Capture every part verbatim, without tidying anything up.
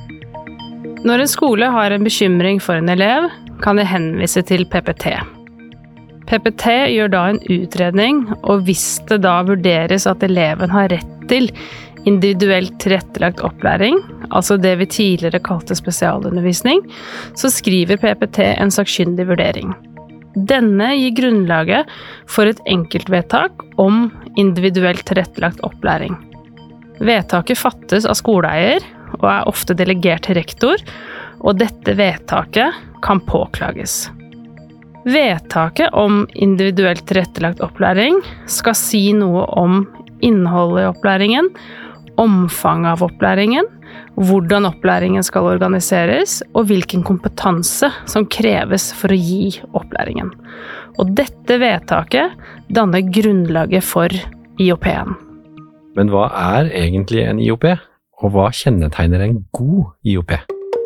Når en skole har en bekymring for en elev, kan de henvise til P P T. P P T gjør da en utredning, og hvis det da vurderes at eleven har rett til individuelt tilrettelagt opplæring, altså det vi tidligere kalte spesialundervisning, så skriver P P T en sakkyndig vurdering. Denne gir grunnlaget for et enkeltvedtak om individuelt tilrettelagt opplæring. Vedtaket fattes av skoleeier og er ofte delegert til rektor, og dette vedtaket kan påklages. Vedtaket om individuelt tilrettelagt opplæring skal si noe om innholdet i opplæringen, omfanget av opplæringen, hvordan opplæringen skal organiseres, og hvilken kompetanse som kreves for å gi opplæringen. Og dette vedtaket danner grunnlaget for I O P-en. Men hva er egentlig en I O P, og hva kjennetegner en god I O P?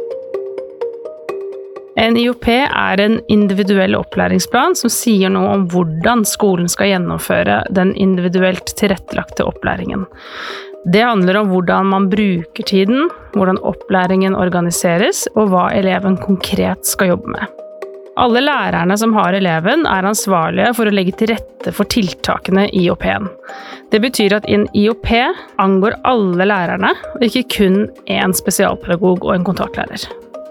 En I O P er en individuell opplæringsplan som sier noe om hvordan skolen skal gjennomføre den individuelt tilrettelagte opplæringen. Det handler om hvordan man bruker tiden, hvordan opplæringen organiseres, og hva eleven konkret skal jobbe med. Alle lærerne som har eleven er ansvarlige for å legge til rette for tiltakene i I O P-en. Det betyr at en I O P angår alle lærerne, og ikke kun en spesialpedagog og en kontaktlærer.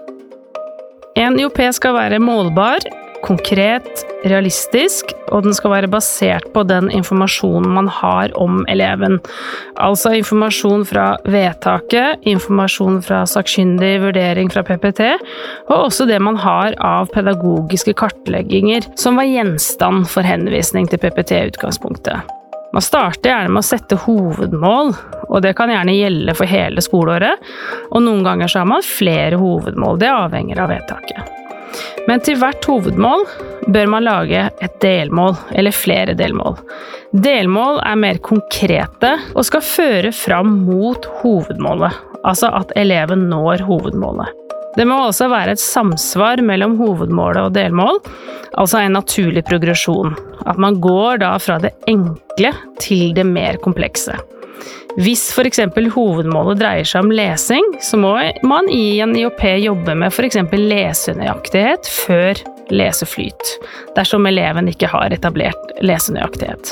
En I O P skal være målbar, konkret, realistisk, og den skal være basert på den informasjonen man har om eleven. Altså informasjon fra vedtaket, informasjon fra sakkyndig vurdering fra P P T, og også det man har av pedagogiske kartlegginger som var gjenstand for henvisning til P P T i utgangspunktet. Man starter gjerne med å sette hovedmål, og det kan gjerne gjelde for hele skoleåret, og noen ganger så har man flere hovedmål, det avhenger av vedtaket. Men til hvert hovedmål bør man lage et delmål, eller flere delmål. Delmål er mer konkrete og skal føre fram mot hovedmålet, altså at eleven når hovedmålet. Det må også være et samsvar mellom hovedmålet og delmål, altså en naturlig progresjon, at man går da fra det enkle til det mer komplekse. Hvis for eksempel hovedmålet dreier seg om lesing, så må man i en I O P jobbe med for eksempel lesenøyaktighet før leseflyt, dersom eleven ikke har etablert lesenøyaktighet.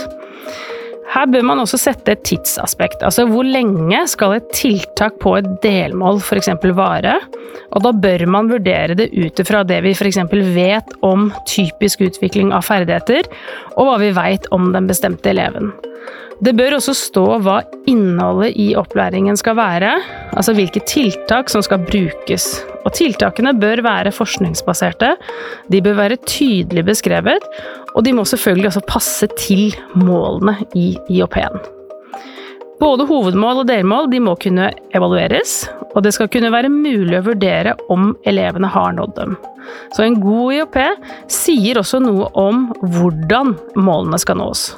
Her bør man også sette et tidsaspekt, altså hvor lenge skal et tiltak på et delmål for eksempel vare, og da bør man vurdere det ut fra det vi for eksempel vet om typisk utvikling av ferdigheter, og hva vi vet om den bestemte eleven. Det bør også stå hva innholdet i opplæringen skal være, altså hvilke tiltak som skal brukes. Og tiltakene bør være forskningsbaserte, de bør være tydelig beskrevet, og de må selvfølgelig også passe til målene i I O P-en. Både hovedmål og delmål de må kunne evalueres, og det skal kunne være mulig å vurdere om elevene har nådd dem. Så en god I O P sier også noe om hvordan målene skal nås.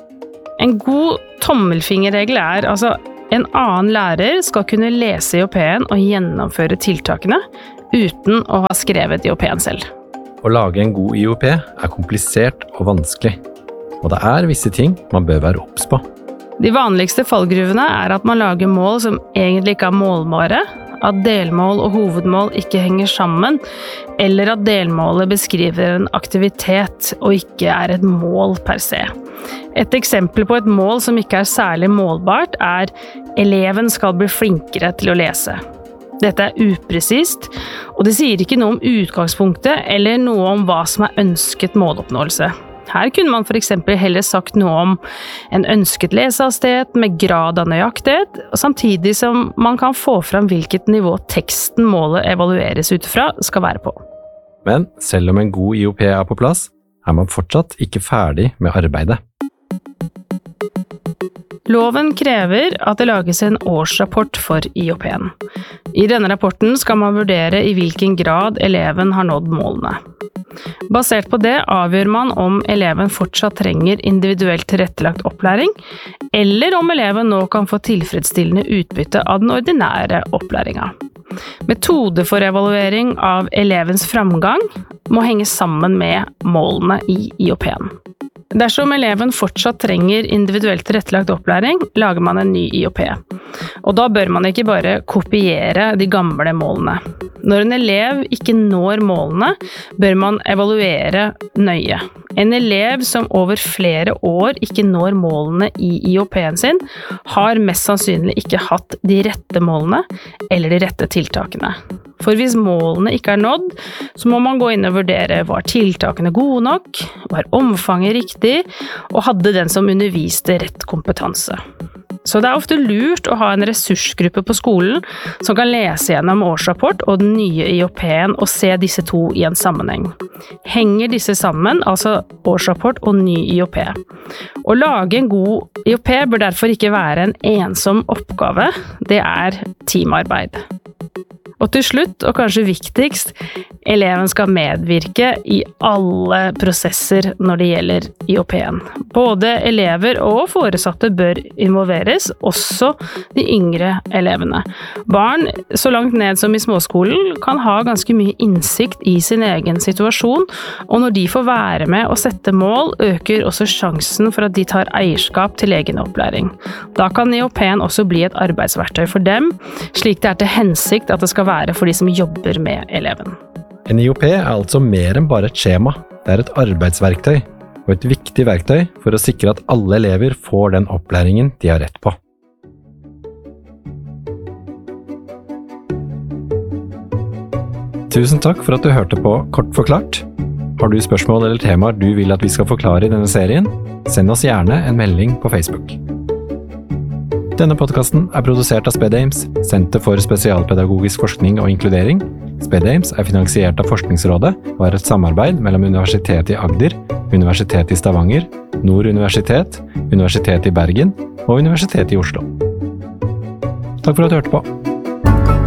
En god tommelfingerregel er altså en annen lærer skal kunne lese I O P-en og gjennomføre tiltakene uten å ha skrevet I O P-en selv. Å lage en god I O P er komplisert og vanskelig, og det er visse ting man bør være obs på. De vanligste fallgruvene er at man lager mål som egentlig ikke er målbare, at delmål og hovedmål ikke henger sammen, eller at delmålet beskriver en aktivitet og ikke er et mål per se. Et eksempel på et mål som ikke er særlig målbart er eleven skal bli flinkere til å lese. Dette er upresist, og det sier ikke noe om utgangspunktet eller noe om hva som er ønsket måloppnåelse. Her kunne man for eksempel heller sagt noe om en ønsket lesehastighet med grad av nøyaktighet, samtidig som man kan få fram hvilket nivå teksten målet evalueres ut fra skal være på. Men selv om en god I O P er på plass, er man fortsatt ikke ferdig med arbeidet. Loven krever at det lages en årsrapport for I O P-en. I denne rapporten skal man vurdere i hvilken grad eleven har nådd målene. Basert på det avgjør man om eleven fortsatt trenger individuelt tilrettelagt opplæring, eller om eleven nå kan få tilfredsstillende utbytte av den ordinære opplæringen. Metode for evaluering av elevens framgang må henge sammen med målene i I O P-en. Dersom eleven fortsatt trenger individuelt tilrettelagt opplæring, lager man en ny I O P. Og da bør man ikke bare kopiere de gamle målene. Når en elev ikke når målene, bør man evaluere nøye. En elev som over flere år ikke når målene i I O P-en sin, har mest sannsynlig ikke hatt de rette målene eller de rette tiltakene. For hvis målene ikke er nådd, så må man gå inn og vurdere var tiltakene gode nok, var omfanget riktig, og hadde den som underviste rett kompetanse. Så det er ofte lurt å ha en ressursgruppe på skolen som kan lese gjennom årsrapport og den nye I O P-en og se disse to i en sammenheng. Henger disse sammen, altså årsrapport og ny I O P. Å lage en god I O P bør derfor ikke være en ensom oppgave, det er teamarbeid. Og til slutt, og kanskje viktigst, eleven skal medvirke i alle prosesser når det gjelder I O P-en. Både elever og foresatte bør involveres, også de yngre elevene. Barn, så langt ned som i småskolen, kan ha ganske mye innsikt i sin egen situasjon, og når de får være med og sette mål, øker også sjansen for at de tar eierskap til egen opplæring. Da kan I O P-en også bli et arbeidsverktøy for dem, slik det er til hensikt at det skal være for de som jobber med eleven. En I O P er altså mer enn bare et skjema. Det er et arbeidsverktøy, og et viktig verktøy for å sikre at alle elever får den opplæringen de har rett på. Tusen takk for at du hørte på Kort forklart. Har du spørsmål eller temaer du vil at vi skal forklare i denne serien? Send oss gjerne en melding på Facebook. Denne podcasten er produsert av SpedAIMS, Senter for spesialpedagogisk forskning og inkludering. SpedAIMS er finansiert av Forskningsrådet og er et samarbeid mellom Universitetet i Agder, Universitetet i Stavanger, Nord Universitet, Universitetet i Bergen og Universitetet i Oslo. Takk for at du hørte på.